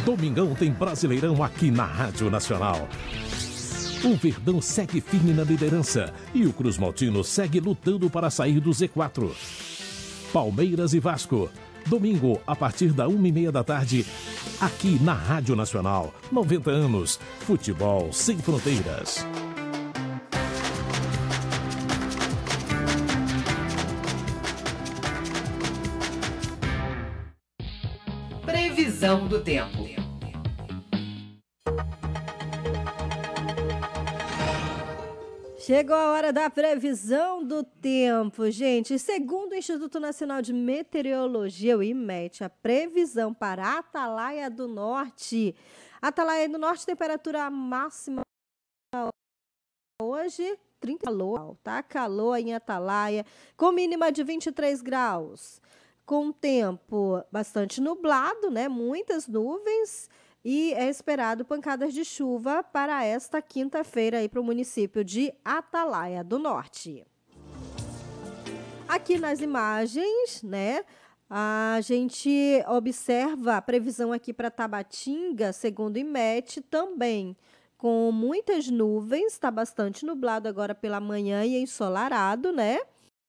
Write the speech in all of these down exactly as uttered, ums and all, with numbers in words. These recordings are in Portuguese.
Domingão tem Brasileirão aqui na Rádio Nacional. O Verdão segue firme na liderança e o Cruz Maltino segue lutando para sair do Z quatro. Palmeiras e Vasco. Domingo, a partir da uma e meia da tarde, aqui na Rádio Nacional. noventa anos. Futebol sem fronteiras. Previsão do tempo. Chegou a hora da previsão do tempo, gente. Segundo o Instituto Nacional de Meteorologia, o IMET, a previsão para a Atalaia do Norte. Atalaia do Norte, temperatura máxima hoje, trinta calor, tá? Calor em Atalaia, com mínima de vinte e três graus. Com tempo bastante nublado, né? Muitas nuvens. E é esperado pancadas de chuva para esta quinta-feira aí para o município de Atalaia do Norte. Aqui nas imagens, né, a gente observa a previsão aqui para Tabatinga, segundo o IMET, também com muitas nuvens, está bastante nublado agora pela manhã e ensolarado, né?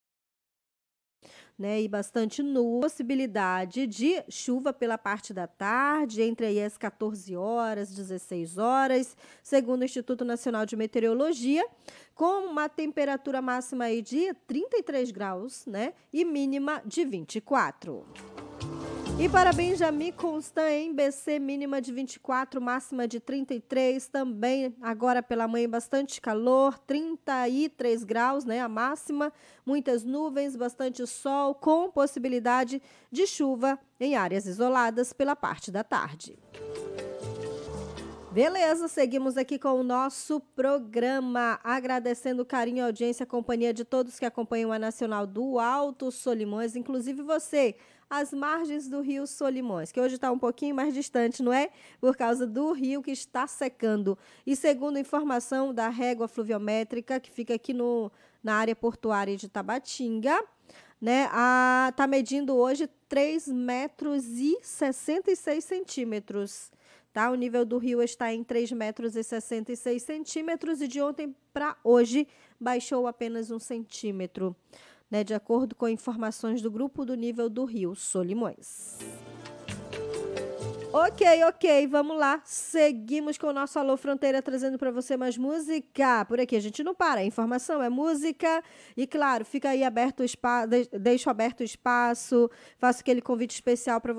Né, e bastante nuvem, possibilidade de chuva pela parte da tarde, entre aí as quatorze horas, dezesseis horas, segundo o Instituto Nacional de Meteorologia, com uma temperatura máxima aí de trinta e três graus, né, e mínima de vinte e quatro. E para Benjamin Constant, em B C, mínima de vinte e quatro, máxima de trinta e três, também agora pela manhã bastante calor, trinta e três graus, né, a máxima, muitas nuvens, bastante sol, com possibilidade de chuva em áreas isoladas pela parte da tarde. Beleza, seguimos aqui com o nosso programa, agradecendo o carinho, a audiência, a companhia de todos que acompanham a Nacional do Alto Solimões, inclusive você, às margens do rio Solimões, que hoje está um pouquinho mais distante, não é? Por causa do rio que está secando. E segundo informação da régua fluviométrica, que fica aqui no, na área portuária de Tabatinga, né, está medindo hoje três metros e sessenta e seis centímetros. Tá? O nível do rio está em três metros e sessenta e seis centímetros e de ontem para hoje baixou apenas um centímetro, né? De acordo com informações do grupo do nível do rio Solimões. Ok, ok, vamos lá. Seguimos com o nosso Alô Fronteira, trazendo para você mais música. Por aqui a gente não para, a informação é música. E claro, fica aí aberto o espaço, deixo aberto o espaço, faço aquele convite especial para